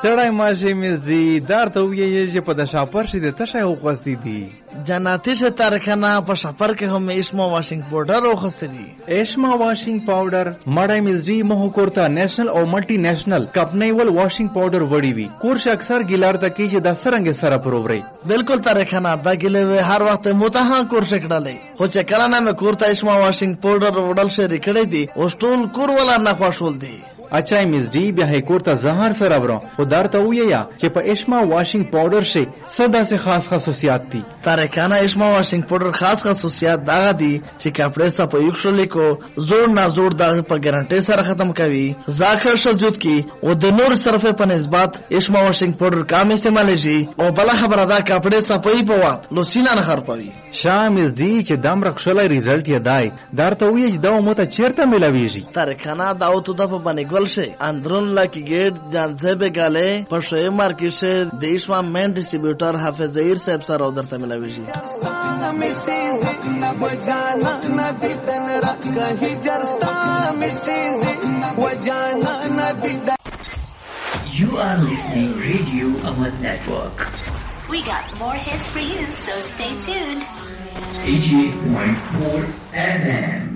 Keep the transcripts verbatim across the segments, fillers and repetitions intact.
سړی ماشي مزي دار ته ویې چې په د شاپر شي د تشه وغوستې دي جناتي شه تارکنه په شاپر کې هم اسما واشنګ پاوډر وغوستې دي. اسما واشنګ پاوډر مړی مزي مه کورته نېشنل او ملټي نېشنل کمپنی ول واشنګ پاوډر وړي وي کورش اکثر ګیلار ته کې چې د سرنګ سره پرووري بالکل تارکنه دا ګلې هر وخت متها کورش کړلې خو چې کله نه مې کورته اسما واشنګ پاوډر وړل شری کړې دي او ټول کور ولا نه خوشول دي. اچھا مزدی بیا کور ته زهر سره ورو خو درته ویا چې په اسما واشنګ پاوډر شي صدا سے خاص خصوصیات دي. تارکنه اسما واشنګ پاوډر خاص خصوصیات دا دي چې کپڑے سره په یو شلې کو زور نه زور دا په ګارانټي سره ختم کوي ځاخر شجود کی او د نور صرفه په نسبت اسما واشنګ پاوډر کم استعمال شي او بل خبره دا کپڑے صفائی په وخت لو سینا نه خرپوي. شامل دي چې دم رخصله ریزلټ یې دای درته وی چې دا مو ته چیرته ملاويږي. تارکنه دا او ته د په باندې ګل شي اندرون لکی گیٹ جانزیب گاله پشوی مارکیٹ سے دیش میں مین ڈسٹریبیوٹر حافظ ظہیر صاحب سر ادھر سے ملا ویجی. You are listening Radio Aman Network. We got more hits for you, so stay tuned. eighty-eight point four F M.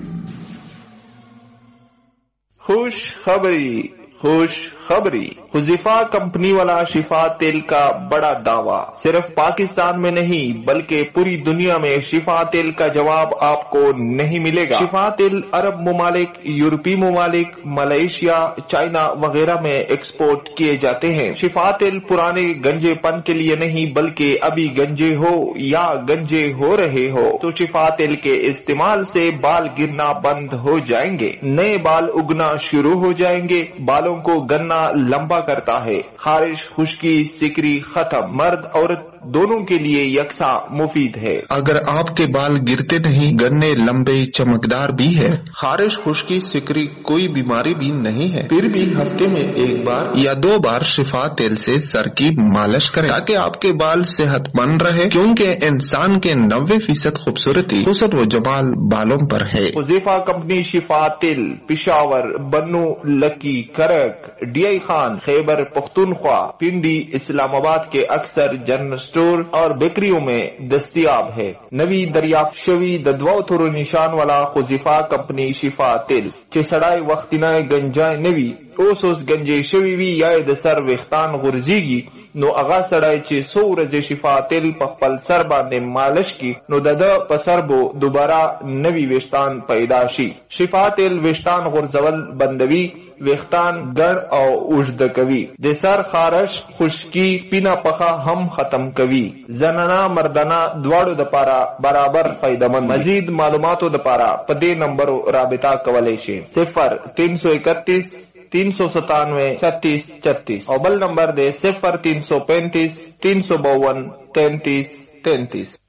खुश खबरी खुश खबरी हुज़ैफा कंपनी वाला शिफा तेल का बड़ा दावा सिर्फ पाकिस्तान में नहीं बल्कि पूरी दुनिया में शिफा तेल का जवाब आपको नहीं मिलेगा. शिफा तेल अरब ममालिक, यूरोपीय ममालिक, मलेशिया, चाइना वगैरह में एक्सपोर्ट किए जाते हैं. शिफा तेल पुराने गंजेपन के लिए नहीं बल्कि अभी गंजे हो या गंजे हो रहे हो तो शिफा तेल के इस्तेमाल से बाल गिरना बंद हो जाएंगे, नए बाल उगना शुरू हो जाएंगे. बालों को गन्ना लंबा करता है, खारिश, खुश्की, सिकरी खत्म. मर्द औरत दोनों के लिए यकसा मुफीद है. अगर आपके बाल गिरते नहीं, गन्ने लंबे चमकदार भी है, खारिश, खुश्की, सिकरी कोई बीमारी भी नहीं है, फिर भी हफ्ते में एक बार या दो बार शिफा तेल से सर की मालिश करें ताकि आपके बाल सेहतमंद रहे, क्योंकि इंसान के नब्बे फीसद खूबसूरती हुस्न व जमाल बालों पर है. हुज़ैफा कंपनी शिफा तेल पिशावर, बन्नू, लकी, करक, डीआई खान, खैबर पख्तूनख्वा, पिंडी, इस्लामाबाद के अक्सर जनरल स्टोर और बेकरियों में दस्तियाब है. नवी दरियाफ्त शवी ददवाओ थोरो निशान वाला हुज़ैफा कंपनी शिफा तेल चेसड़ाई वक्तिनाए गंजाए नवी ओस ओस गंजे शवी वी या दसर वेख्तान गुर्जीगी नो अगा सड़ाई चे सौ रजे शिफा तेल पखपल सर बांधे मालिश की नो दद पसरबो दोबारा नवी वेश्तान पैदाशी. शिफा तेल वेश्तान गुर्जवल बंदवी वेख्तान गढ़ और उजद कवी दे सर खारश खुश्की पीना पखा हम खत्म कवी. जनना मर्दना द्वाड़ो दपारा बराबर फायदेमंद. मजीद मालूमातो दपारा पदे नंबर राबिता कवले शे सिफर तीन सौ इकतीस तीन सौ सतानवे छत्तीस छत्तीस और बल नंबर दे सिफर तीन सौ पैंतीस तीन सौ बावन तैंतीस तैंतीस.